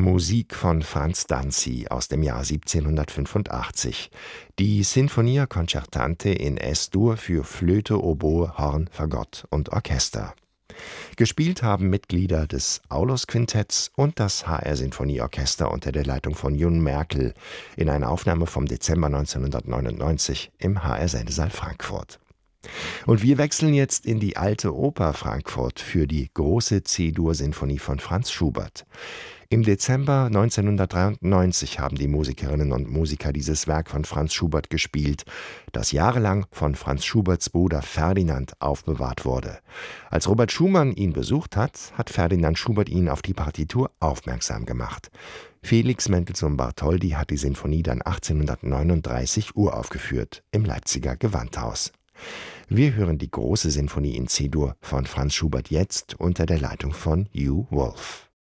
Musik von Franz Danzi aus dem Jahr 1785. Die Sinfonia Concertante in Es-Dur für Flöte, Oboe, Horn, Fagott und Orchester. Gespielt haben Mitglieder des Aulus-Quintetts und das HR-Sinfonieorchester unter der Leitung von Jun Merkel in einer Aufnahme vom Dezember 1999 im HR-Sendesaal Frankfurt. Und wir wechseln jetzt in die Alte Oper Frankfurt für die große C-Dur-Sinfonie von Franz Schubert. Im Dezember 1993 haben die Musikerinnen und Musiker dieses Werk von Franz Schubert gespielt, das jahrelang von Franz Schuberts Bruder Ferdinand aufbewahrt wurde. Als Robert Schumann ihn besucht hat, hat Ferdinand Schubert ihn auf die Partitur aufmerksam gemacht. Felix Mendelssohn-Bartholdy hat die Sinfonie dann 1839 uraufgeführt im Leipziger Gewandhaus. Wir hören die große Sinfonie in C-Dur von Franz Schubert jetzt unter der Leitung von Hugh Wolf.